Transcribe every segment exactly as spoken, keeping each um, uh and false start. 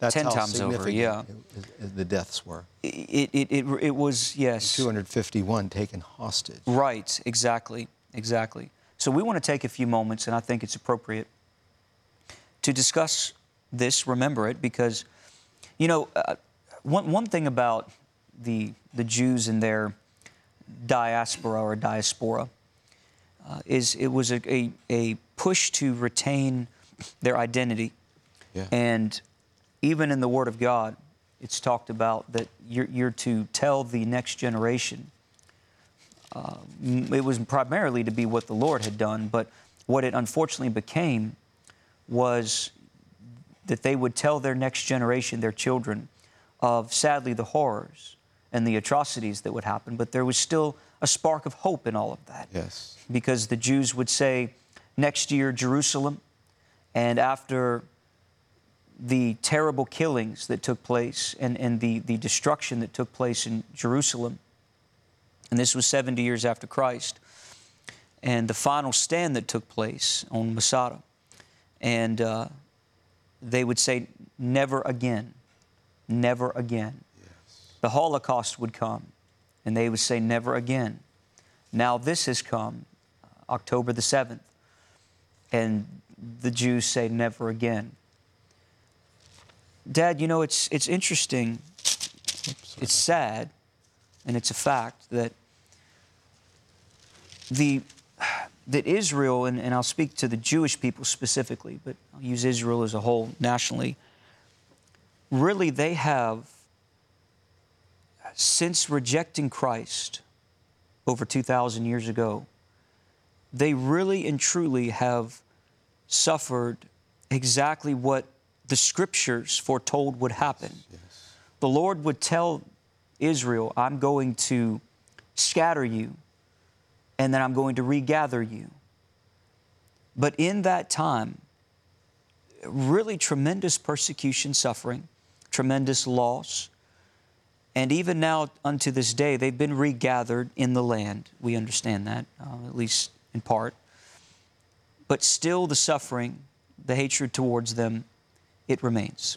That's ten how times over, yeah. significant it- it- the deaths were. It, it, it, it was, yes. two hundred fifty-one taken hostage. Right, exactly, exactly. So we want to take a few moments, and I think it's appropriate to discuss this, remember it, because, you know, uh, one, one thing about the, the Jews and their diaspora or diaspora uh, is it was a, a, a push to retain their identity. Yeah. And even in the Word of God, it's talked about that you're, you're to tell the next generation. Uh, it was primarily to be what the Lord had done, but what it unfortunately became was that they would tell their next generation, their children, of sadly the horrors and the atrocities that would happen. But there was still a spark of hope in all of that. Yes. Because the Jews would say, next year, Jerusalem, and after the terrible killings that took place and, and the, the destruction that took place in Jerusalem, and this was seventy years after Christ, and the final stand that took place on Masada, and uh, they would say, never again, never again. Yes. The Holocaust would come, and they would say, never again. Now this has come, October the seventh, and the Jews say, never again. Dad, you know, it's, it's interesting, Oops, it's sad, and it's a fact that the that Israel, and, and I'll speak to the Jewish people specifically, but I'll use Israel as a whole nationally, really they have, since rejecting Christ over two thousand years ago, they really and truly have suffered exactly what the Scriptures foretold would happen. yes. The Lord would tell Israel, I'm going to scatter you, and then I'm going to regather you. But in that time, really tremendous persecution, suffering, tremendous loss, and even now unto this day, they've been regathered in the land. We understand that, uh, at least in part. But still the suffering, the hatred towards them, it remains.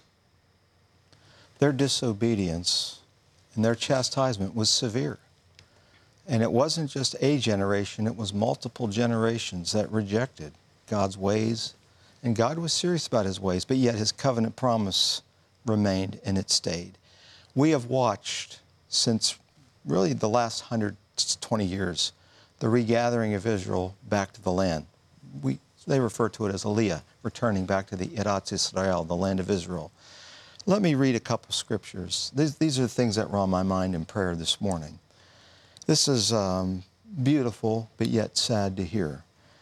Their disobedience and their chastisement was severe. And it wasn't just a generation, it was multiple generations that rejected God's ways. And God was serious about His ways, but yet His covenant promise remained and it stayed. We have watched since really the last one hundred twenty years the regathering of Israel back to the land. We, they refer to it as Aliyah, returning back to the Eretz Israel, the land of Israel. Let me read a couple scriptures. These, these are the things that were on my mind in prayer this morning. This is um, beautiful, but yet sad to hear.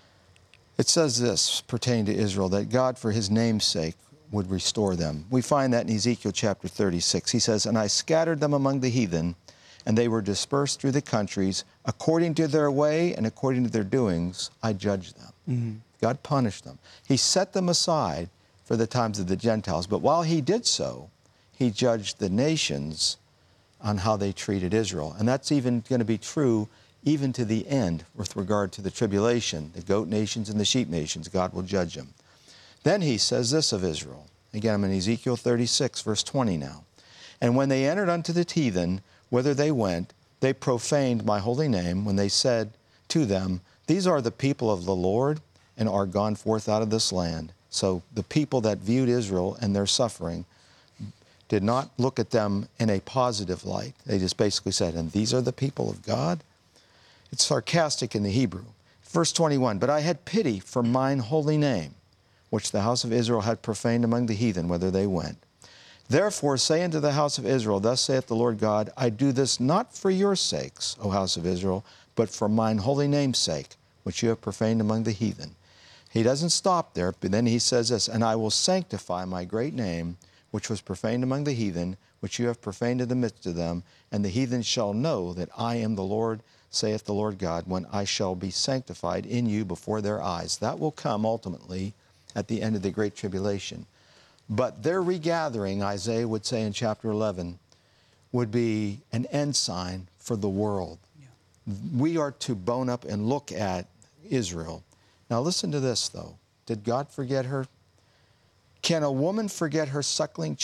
It says this, pertaining to Israel, that God, for His name's sake, would restore them. We find that in Ezekiel chapter thirty-six. He says, and I scattered them among the heathen, and they were dispersed through the countries. According to their way and according to their doings, I judged them. Mm-hmm. God punished them. He set them aside for the times of the Gentiles, but while He did so, He judged the nations on how they treated Israel. And that's even going to be true even to the end with regard to the tribulation, the goat nations and the sheep nations. God will judge them. Then He says this of Israel. Again, I'm in Ezekiel thirty-six, verse twenty now. And when they entered unto the heathen, whither they went, they profaned my holy name when they said to them, these are the people of the Lord and are gone forth out of this land. So the people that viewed Israel and their suffering did not look at them in a positive light. They just basically said, and these are the people of God? It's sarcastic in the Hebrew. Verse twenty-one, but I had pity for mine holy name, which the house of Israel had profaned among the heathen, whither they went. Therefore say unto the house of Israel, thus saith the Lord God, I do this not for your sakes, O house of Israel, but for mine holy name's sake, which you have profaned among the heathen. He doesn't stop there, but then He says this, and I will sanctify my great name, which was profaned among the heathen, which you have profaned in the midst of them, and the heathen shall know that I am the Lord, saith the Lord God, when I shall be sanctified in you before their eyes. That will come ultimately at the end of the Great Tribulation. But their regathering, Isaiah would say in chapter eleven, would be an ensign for the world. Yeah. We are to bone up and look at Israel. Now listen to this, though. Did God forget her? Can a woman forget her suckling child?